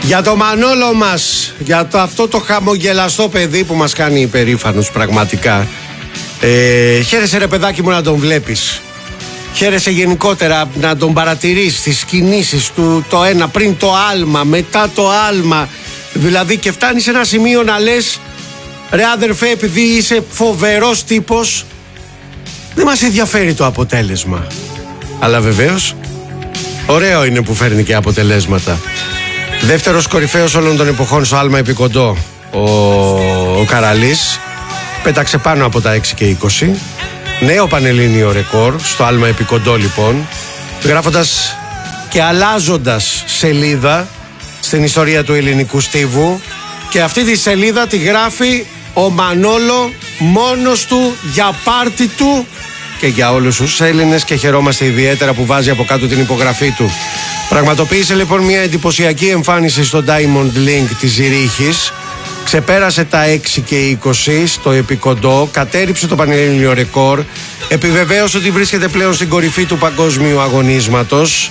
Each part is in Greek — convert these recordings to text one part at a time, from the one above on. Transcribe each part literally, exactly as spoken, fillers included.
Για το Μανόλο μας, για το, αυτό το χαμογελαστό παιδί που μας κάνει υπερήφανος πραγματικά. ε, Χαίρεσαι ρε παιδάκι μου να τον βλέπεις. Χαίρεσαι γενικότερα να τον παρατηρείς, τις κινήσεις του, το ένα πριν το άλμα, μετά το άλμα. Δηλαδή και φτάνει σε ένα σημείο να λες, ρε αδερφέ, επειδή είσαι φοβερός τύπος, δεν μας ενδιαφέρει το αποτέλεσμα. Αλλά βεβαίως ωραίο είναι που φέρνει και αποτελέσματα. Δεύτερος κορυφαίος όλων των εποχών στο άλμα επικοντό, ο, ο Καραλής πέταξε πάνω από τα έξι και είκοσι. Νέο πανελλήνιο ρεκόρ στο άλμα επικοντό λοιπόν, γράφοντας και αλλάζοντας σελίδα στην ιστορία του ελληνικού στίβου. Και αυτή τη σελίδα τη γράφει ο Μανόλο μόνος του, για πάρτι του και για όλους τους Έλληνες, και χαιρόμαστε ιδιαίτερα που βάζει από κάτω την υπογραφή του. Πραγματοποίησε λοιπόν μια εντυπωσιακή εμφάνιση στο Diamond Link της Ζηρίχης. Ξεπέρασε τα έξι και είκοσι στο επικοντό, κατέριψε το πανελλήνιο ρεκόρ, επιβεβαίωσε ότι βρίσκεται πλέον στην κορυφή του παγκόσμιου αγωνίσματος.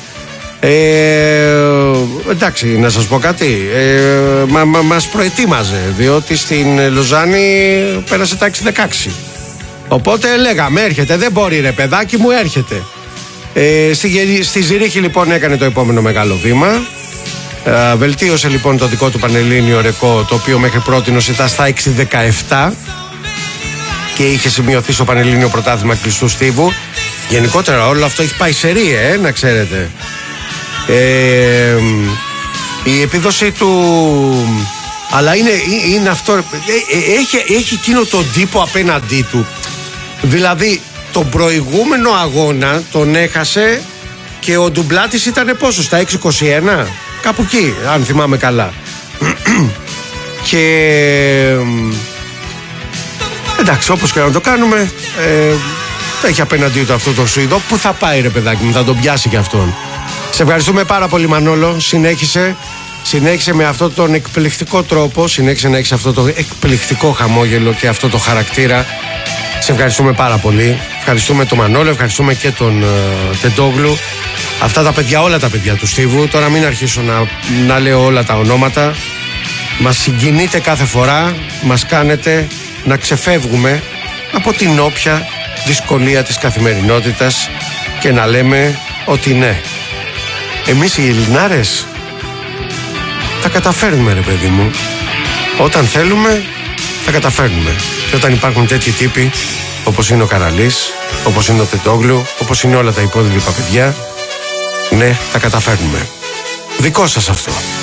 Ε, εντάξει, να σας πω κάτι, ε, μα, μα, μας προετοίμαζε, διότι στην Λοζάνη πέρασε τα έξι δεκαέξι. Οπότε λέγαμε, έρχεται, δεν μπορεί ρε παιδάκι μου, έρχεται. ε, στη, στη Ζηρίχη λοιπόν έκανε το επόμενο μεγάλο βήμα. Ε, βελτίωσε λοιπόν το δικό του πανελλήνιο ρεκόρ, το οποίο μέχρι πρότινος ήταν στα έξι δεκαεπτά και είχε σημειωθεί στο πανελλήνιο πρωτάθλημα κλειστού στίβου. Γενικότερα όλο αυτό έχει πάει σε ρί, ε, να ξέρετε. Ε, η επίδοση του, αλλά είναι, είναι αυτό, έχει, έχει εκείνο τον τύπο απέναντί του. Δηλαδή τον προηγούμενο αγώνα τον έχασε και ο ντουμπλάτης ήταν πόσο, στα έξι είκοσι ένα, κάπου εκεί αν θυμάμαι καλά. Και εντάξει, όπως και να το κάνουμε, ε, έχει απέναντί του αυτό το Σουηδό. Πού θα πάει ρε παιδάκι μου, θα τον πιάσει και αυτόν. Σε ευχαριστούμε πάρα πολύ Μανόλο. Συνέχισε Συνέχισε με αυτόν τον εκπληκτικό τρόπο. Συνέχισε να έχεις αυτό το εκπληκτικό χαμόγελο και αυτό το χαρακτήρα. Σε ευχαριστούμε πάρα πολύ. Ευχαριστούμε τον Μανόλο, ευχαριστούμε και τον uh, Τεντόγλου. Αυτά τα παιδιά, όλα τα παιδιά του Στίβου. Τώρα μην αρχίσω να, να λέω όλα τα ονόματα. Μας συγκινείτε κάθε φορά. Μας κάνετε να ξεφεύγουμε από την όποια δυσκολία της καθημερινότητας και να λέμε ότι ναι, εμείς οι Ελληνάρες τα καταφέρνουμε ρε παιδί μου. Όταν θέλουμε τα καταφέρνουμε. Και όταν υπάρχουν τέτοιοι τύποι όπως είναι ο Καραλής, όπως είναι ο Τεντόγλου, όπως είναι όλα τα υπόλοιπα παιδιά, ναι, τα καταφέρνουμε. Δικό σας αυτό.